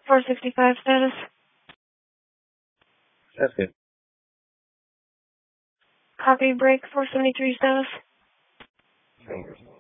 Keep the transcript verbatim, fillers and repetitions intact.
four sixty-five status. That's good. Copy, break, four seventy-three status. Thanks.